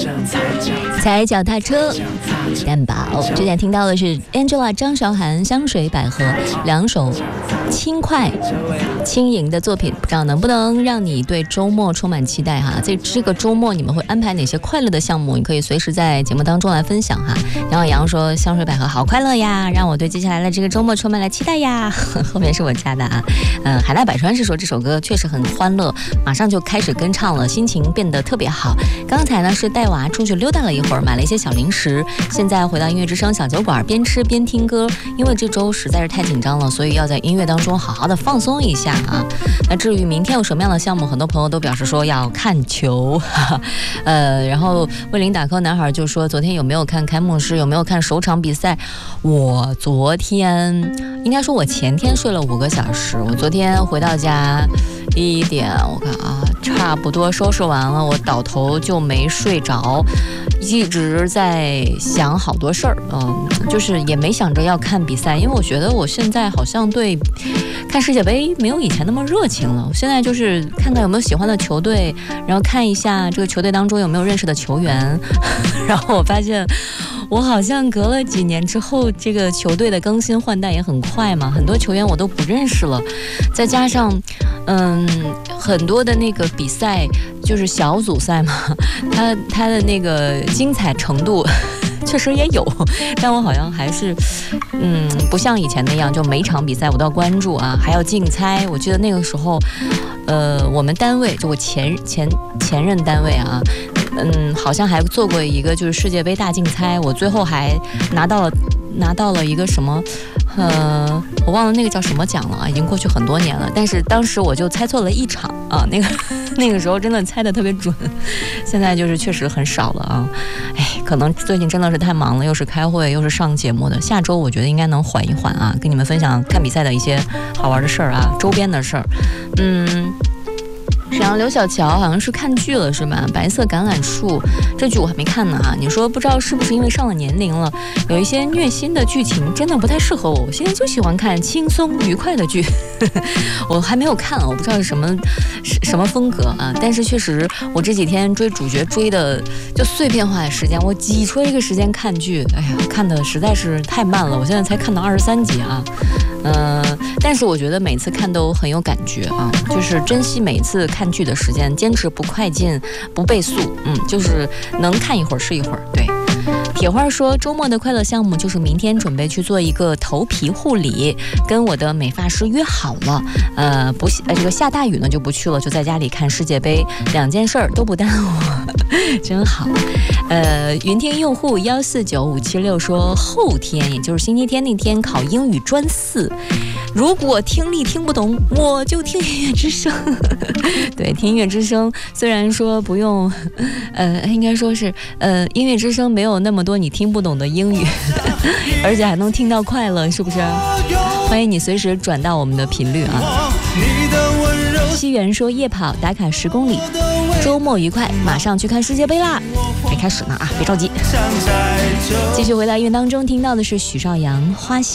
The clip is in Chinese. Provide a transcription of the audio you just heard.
踩脚踏车，蛋堡。之前听到的是 Angela 张韶涵香水百合两首轻快轻盈的作品，不知道能不能让你对周末充满期待哈？这个周末你们会安排哪些快乐的项目？你可以随时在节目当中来分享哈。杨小杨说香水百合好快乐呀，让我对接下来的这个周末充满了期待呀。后面是我加的啊。海纳百川是说这首歌确实很欢乐，马上就开始跟唱了，心情变得特别好。刚才呢是带娃出去溜达了一会儿，买了一些小零食，现在回到音乐之声小酒馆，边吃边听歌。因为这周实在是太紧张了，所以要在音乐当中好好的放松一下啊。那至于明天有什么样的项目，很多朋友都表示说要看球，然后为零打 call 男孩就说昨天有没有看开幕式，有没有看首场比赛？我昨天应该说我前天睡了5个小时，我昨天回到家1点，我看啊，差不多收拾完了，我倒头就没睡着，一直在想好多事儿，就是也没想着要看比赛，因为我觉得我现在好像对看世界杯没有以前那么热情了。我现在就是看看有没有喜欢的球队，然后看一下这个球队当中有没有认识的球员，然后我发现我好像隔了几年之后，这个球队的更新换代也很快嘛，很多球员我都不认识了，再加上很多的那个比赛就是小组赛嘛，它的那个精彩程度确实也有，但我好像还是不像以前那样，就每场比赛我都要关注啊，还要竞猜。我记得那个时候我们单位就我前任单位啊，好像还做过一个就是世界杯大竞猜，我最后还拿到了一个什么我忘了那个叫什么奖了啊，已经过去很多年了，但是当时我就猜错了1场啊，那个时候真的猜得特别准，现在就是确实很少了啊。可能最近真的是太忙了，又是开会又是上节目的，下周我觉得应该能缓一缓啊，跟你们分享看比赛的一些好玩的事儿啊，周边的事儿。沈阳刘小乔好像是看剧了是吧？白色橄榄树这剧我还没看呢啊！你说不知道是不是因为上了年龄了，有一些虐心的剧情真的不太适合我。我现在就喜欢看轻松愉快的剧，我还没有看，我不知道是什么风格啊。但是确实我这几天追主角追的就碎片化的时间，我挤出一个时间看剧，看的实在是太慢了，我现在才看到23集啊。但是我觉得每次看都很有感觉啊，就是珍惜每次看剧的时间，坚持不快进不倍速，就是能看一会儿是一会儿。对，铁花说周末的快乐项目就是明天准备去做一个头皮护理，跟我的美发师约好了，这个下大雨呢就不去了，就在家里看世界杯，2件事儿都不耽误，真好。云听用户149576说后天也就是星期天那天考英语专4，如果听力听不懂我就听音乐之声。对，听音乐之声虽然说不用应该说是音乐之声没有那么多你听不懂的英语，而且还能听到快乐，是不是？欢迎你随时转到我们的频率啊。西元说夜跑打卡10公里，周末愉快，马上去看世界杯啦！没开始呢啊，别着急。继续回到音乐当中，听到的是许绍洋《花香》。